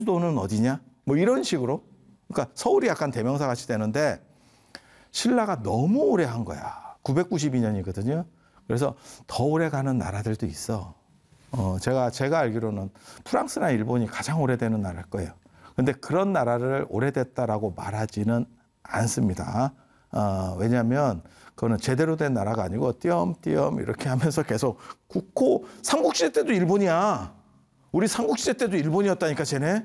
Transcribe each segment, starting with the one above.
수도는 어디냐? 뭐 이런 식으로. 그러니까 서울이 약간 대명사 같이 되는데 신라가 너무 오래 한 거야. 992년이거든요. 그래서 더 오래 가는 나라들도 있어. 제가 알기로는 프랑스나 일본이 가장 오래되는 나라일 거예요. 근데 그런 나라를 오래됐다라고 말하지는 않습니다. 왜냐하면 그거는 제대로 된 나라가 아니고 띄엄띄엄 이렇게 하면서 계속 국호 삼국시대 때도 일본이야. 우리 삼국시대 때도 일본이었다니까 쟤네.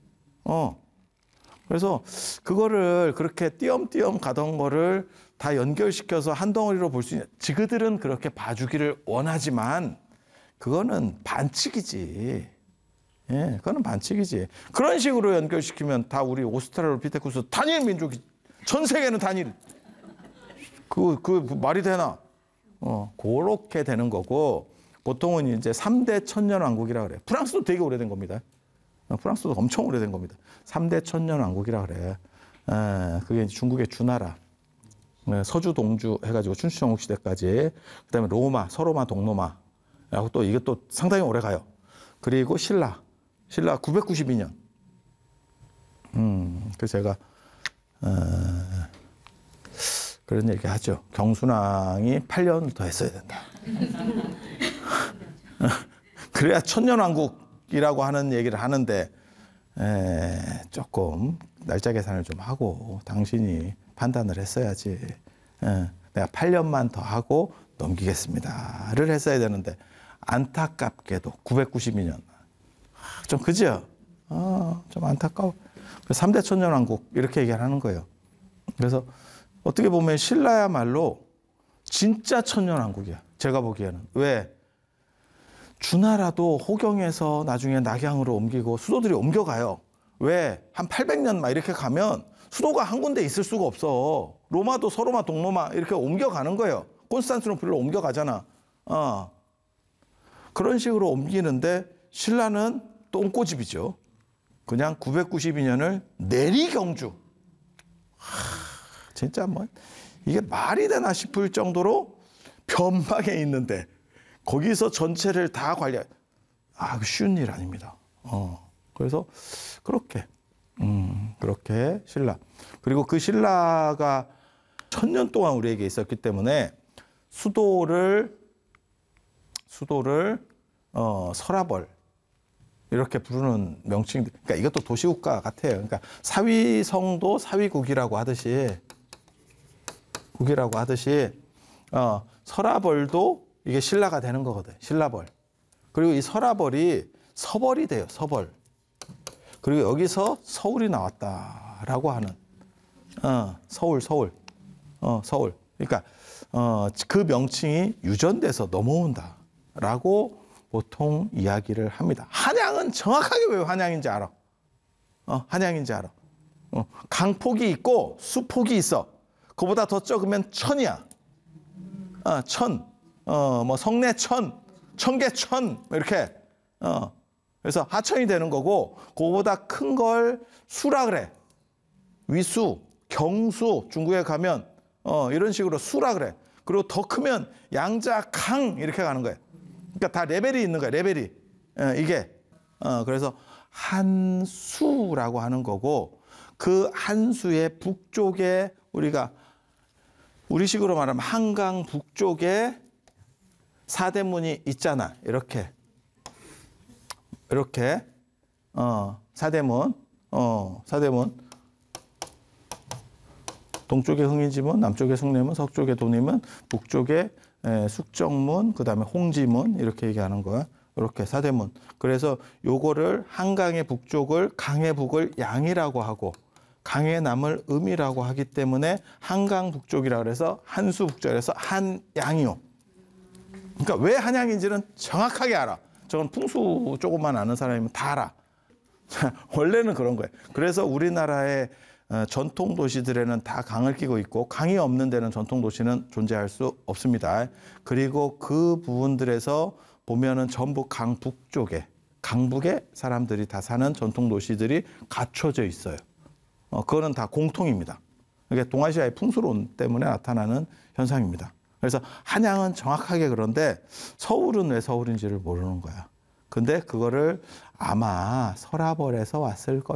그래서 그거를 그렇게 띄엄띄엄 가던 거를 다 연결시켜서 한 덩어리로 볼 수 있는, 지그들은 그렇게 봐주기를 원하지만 그거는 반칙이지. 예, 그거는 반칙이지. 그런 식으로 연결시키면 다 우리 오스트랄로피테쿠스 단일 민족이, 전 세계는 단일. 그 말이 되나? 그렇게 되는 거고, 보통은 이제 3대 천년왕국이라 그래. 프랑스도 되게 오래된 겁니다. 프랑스도 엄청 오래된 겁니다. 3대 천년왕국이라 그래. 그게 중국의 주나라. 서주, 동주 해가지고 춘추전국 시대까지. 그 다음에 로마, 서로마, 동로마. 라고 또 이게 또 상당히 오래 가요. 그리고 신라 992년. 그래서 제가 그런 얘기 하죠. 경순왕이 8년 더 했어야 된다. 그래야 천년왕국이라고 하는 얘기를 하는데 조금 날짜 계산을 좀 하고 당신이 판단을 했어야지. 내가 8년만 더 하고 넘기겠습니다를 했어야 되는데 안타깝게도 992년. 좀 그죠? 좀 안타까워. 3대 천년왕국 이렇게 얘기를 하는 거예요. 그래서 어떻게 보면 신라야말로 진짜 천년왕국이야. 제가 보기에는. 왜? 주나라도 호경에서 나중에 낙양으로 옮기고 수도들이 옮겨가요. 왜? 한 800년 막 이렇게 가면 수도가 한 군데 있을 수가 없어. 로마도 서로마, 동로마 이렇게 옮겨가는 거예요. 콘스탄티노플로 옮겨가잖아. 그런 식으로 옮기는데 신라는 똥꼬집이죠. 그냥 992년을 내리경주. 진짜 뭐 이게 말이 되나 싶을 정도로 변방에 있는데 거기서 전체를 다 관리해. 쉬운 일 아닙니다. 그래서 그렇게 신라. 그리고 그 신라가 1000년 동안 우리에게 있었기 때문에 수도를 설화벌 이렇게 부르는 명칭. 그러니까 이것도 도시국가 같아요. 그러니까 사위성도 사위국이라고 하듯이 설화벌도 이게 신라가 되는 거거든. 신라벌. 그리고 이 설화벌이 서벌이 돼요. 서벌. 그리고 여기서 서울이 나왔다라고 하는 서울. 그러니까 그 명칭이 유전돼서 넘어온다라고 보통 이야기를 합니다. 한양은 정확하게 왜 한양인지 알아. 한양인지 알아. 강폭이 있고 수폭이 있어. 그보다 더 적으면 천이야. 천. 뭐 성내천, 청계천 이렇게. 그래서 하천이 되는 거고 그거보다 큰 걸 수라 그래. 위수, 경수 중국에 가면 이런 식으로 수라 그래. 그리고 더 크면 양자, 강 이렇게 가는 거예요. 그러니까 다 레벨이 있는 거야. 레벨이. 이게. 그래서 한수라고 하는 거고 그 한수의 북쪽에 우리식으로 말하면 한강 북쪽에 사대문이 있잖아. 이렇게 사대문. 동쪽에 흥인지문, 남쪽에 숭례문, 서쪽에 도니문, 북쪽에 숙정문, 그 다음에 홍지문 이렇게 얘기하는 거야. 이렇게 사대문. 그래서 요거를 한강의 북쪽을 강의 북을 양이라고 하고 강의 남을 음이라고 하기 때문에 한강 북쪽이라 그래서 한수 북쪽에서 한양이요. 그러니까 왜 한양인지는 정확하게 알아. 저건 풍수 조금만 아는 사람이면 다 알아. 원래는 그런 거예요. 그래서 우리나라의 전통 도시들에는 다 강을 끼고 있고 강이 없는 데는 전통 도시는 존재할 수 없습니다. 그리고 그 부분들에서 보면은 전부 강 북쪽에, 강북에 사람들이 다 사는 전통 도시들이 갖춰져 있어요. 그거는 다 공통입니다. 이게 동아시아의 풍수론 때문에 나타나는 현상입니다. 그래서 한양은 정확하게 그런데 서울은 왜 서울인지를 모르는 거야. 근데 그거를 아마 서라벌에서 왔을